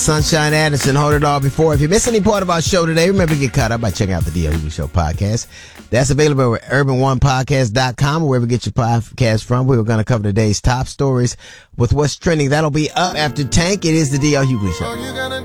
Sunshine Anderson, hold it all before. If you miss any part of our show today, remember to get caught up by checking out the D.L. Hughley Show podcast. That's available at urban1podcast.com or wherever you get your podcast from. We're going to cover today's top stories with what's trending. That'll be up after Tank. It is the D.L. Hughley Show.